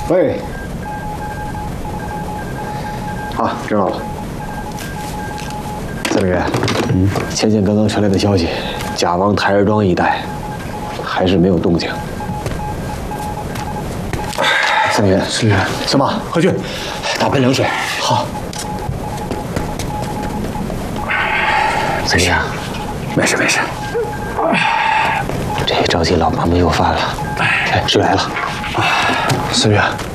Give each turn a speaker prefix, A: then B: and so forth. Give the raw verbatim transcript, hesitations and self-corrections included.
A: 喂，啊，知道了。司令员，嗯，前线刚刚传来的消息，甲王台儿庄一带还是没有动静。司令员，司令员，小马，快去打盆凉水。好。怎么样？没事没事。这一着急，老毛病又犯了。哎，水来了。司令员。